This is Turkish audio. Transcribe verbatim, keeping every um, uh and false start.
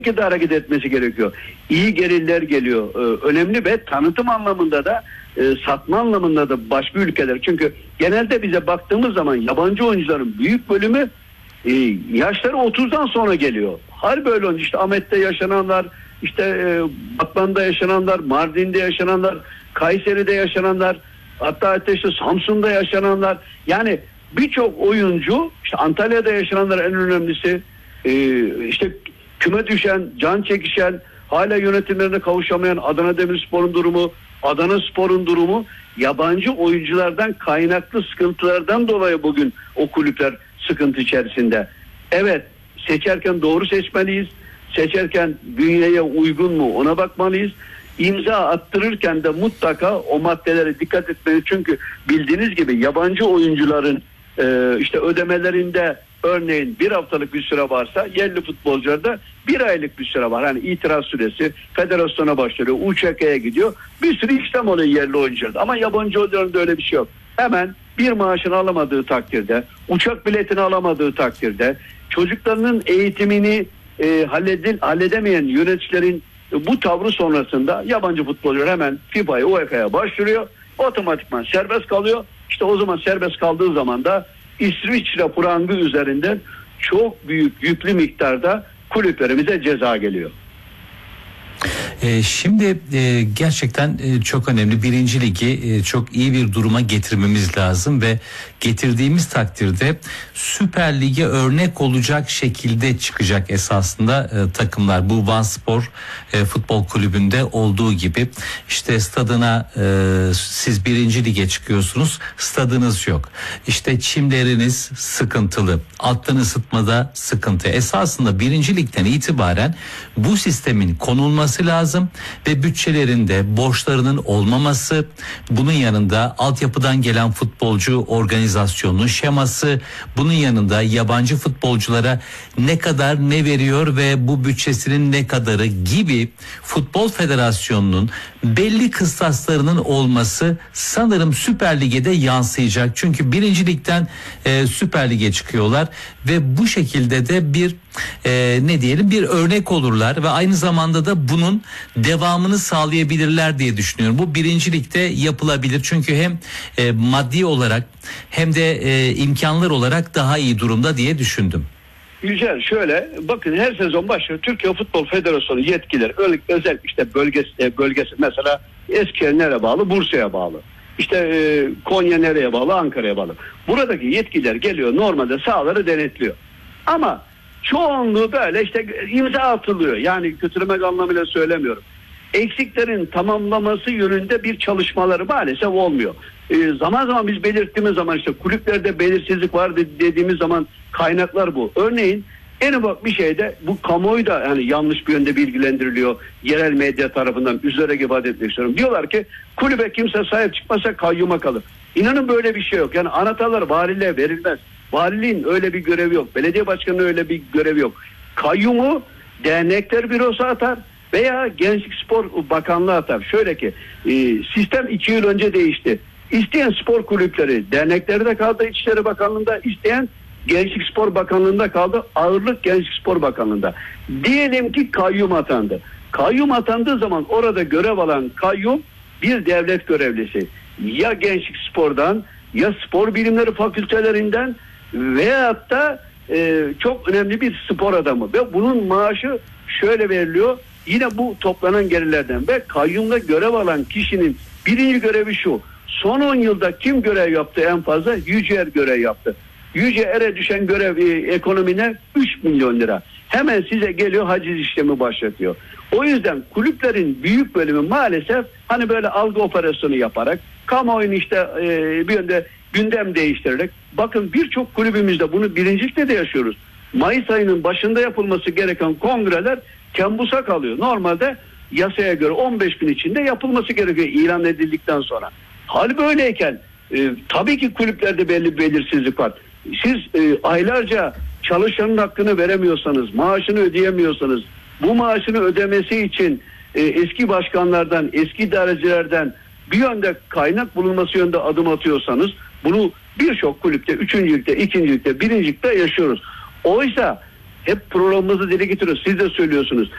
de hareket etmesi gerekiyor. İyi gelirler geliyor. Ee, önemli ve tanıtım anlamında da e, satma anlamında da başka ülkeler. Çünkü genelde bize baktığımız zaman yabancı oyuncuların büyük bölümü e, yaşları otuzdan sonra geliyor. Hal böyle olunca işte Ahmet'te yaşananlar, işte e, Batman'da yaşananlar, Mardin'de yaşananlar, Kayseri'de yaşananlar, hatta işte Samsun'da yaşananlar. Yani birçok oyuncu, işte Antalya'da yaşananlar en önemlisi, e, işte küme düşen, can çekişen, hala yönetimlerine kavuşamayan Adana Demirspor'un durumu, Adana Spor'un durumu, yabancı oyunculardan kaynaklı sıkıntılardan dolayı bugün o kulüpler sıkıntı içerisinde. Evet, seçerken doğru seçmeliyiz. Seçerken bünyeye uygun mu ona bakmalıyız. İmza attırırken de mutlaka o maddelere dikkat etmeliyiz. Çünkü bildiğiniz gibi yabancı oyuncuların e, işte ödemelerinde örneğin bir haftalık bir süre varsa yerli futbolcularda bir aylık bir süre var. Hani itiraz süresi federasyona başlıyor. U Ç K'ye gidiyor. Bir sürü işlem oluyor yerli oyuncularda. Ama yabancı oyuncularda öyle bir şey yok. Hemen bir maaşını alamadığı takdirde, uçak biletini alamadığı takdirde, çocuklarının eğitimini e, halledil, halledemeyen yöneticilerin e, bu tavrı sonrasında yabancı futbolcular hemen FIFA'ya, U E F A'ya başvuruyor. Otomatikman serbest kalıyor. İşte o zaman serbest kaldığı zaman da İsviçre prangı üzerinden çok büyük yüklü miktarda kulüplerimize ceza geliyor. Ee, şimdi e, gerçekten e, çok önemli. Birinci Ligi e, çok iyi bir duruma getirmemiz lazım ve getirdiğimiz takdirde Süper Lig'e örnek olacak şekilde çıkacak esasında e, takımlar. Bu Vanspor e, Futbol Kulübü'nde olduğu gibi işte stadına e, siz birinci lige çıkıyorsunuz, stadınız yok. İşte çimleriniz sıkıntılı, alttan ısıtmada sıkıntı. Esasında birinci ligden itibaren bu sistemin konulması lazım ve bütçelerinde borçlarının olmaması, bunun yanında altyapıdan gelen futbolcu organizasyonunun şeması, bunun yanında yabancı futbolculara ne kadar ne veriyor ve bu bütçesinin ne kadarı gibi Futbol Federasyonu'nun belli kıstaslarının olması sanırım Süper Lig'e de yansıyacak. Çünkü birinci ligden e, Süper Lig'e çıkıyorlar ve bu şekilde de bir e, ne diyelim bir örnek olurlar ve aynı zamanda da bunun devamını sağlayabilirler diye düşünüyorum. Bu birinci ligde yapılabilir çünkü hem e, maddi olarak hem de e, imkanlar olarak daha iyi durumda diye düşündüm. Güzel, şöyle bakın, her sezon başlıyor Türkiye Futbol Federasyonu yetkileri özel işte bölgesi, bölgesi mesela Eskişehir nereye bağlı? Bursa'ya bağlı. İşte e, Konya nereye bağlı? Ankara'ya bağlı. Buradaki yetkiler geliyor, normalde sahaları denetliyor. Ama çoğunluğu böyle işte imza atılıyor. Yani kötülemek anlamıyla söylemiyorum. Eksiklerin tamamlaması yönünde bir çalışmaları maalesef olmuyor. Ee, zaman zaman biz belirttiğimiz zaman işte kulüplerde belirsizlik var dediğimiz zaman kaynaklar bu. Örneğin en ufak bir şeyde bu kamuoyu da yani yanlış bir yönde bilgilendiriliyor. Yerel medya tarafından üzerine ifade etmek istiyorum. Diyorlar ki kulübe kimse sahip çıkmasa kayyuma kalır. İnanın böyle bir şey yok. Yani anahtarlar valiliğe verilmez. Valiliğin öyle bir görevi yok. Belediye başkanının öyle bir görevi yok. Kayyumu dernekler bürosu atar veya Gençlik Spor Bakanlığı atar. Şöyle ki e, sistem iki yıl önce değişti. İsteyen spor kulüpleri derneklerde kaldı İçişleri Bakanlığı'nda, isteyen Gençlik Spor Bakanlığı'nda kaldı. Ağırlık Gençlik Spor Bakanlığı'nda. Diyelim ki kayyum atandı. Kayyum atandığı zaman orada görev alan kayyum bir devlet görevlisi. Ya Gençlik Spor'dan ya spor bilimleri fakültelerinden veyahut da e, çok önemli bir spor adamı ve bunun maaşı şöyle veriliyor. Yine bu toplanan gelirlerden ve kayyumda görev alan kişinin birinci görevi şu: son on yılda kim görev yaptı en fazla? Yüce Er görev yaptı. Yüce Er'e düşen görev e, ekonomine üç milyon lira. Hemen size geliyor, haciz işlemi başlatıyor. O yüzden kulüplerin büyük bölümü maalesef hani böyle algı operasyonu yaparak, kamuoyunu işte e, bir yönde gündem değiştirerek, bakın birçok kulübümüzde bunu birincilikte de yaşıyoruz. Mayıs ayının başında yapılması gereken kongreler Temmuz'a kalıyor. Normalde yasaya göre on beş gün içinde yapılması gerekiyor ilan edildikten sonra. Hal böyleyken e, tabii ki kulüplerde belli bir belirsizlik var. Siz e, aylarca çalışanın hakkını veremiyorsanız, maaşını ödeyemiyorsanız, bu maaşını ödemesi için e, eski başkanlardan, eski idarecilerden bir yönde kaynak bulunması yönde adım atıyorsanız, bunu birçok kulüpte, üçüncülükte, ikincilikte, birincilikte yaşıyoruz. Oysa hep programımızı dile getiriyoruz. Siz de söylüyorsunuz.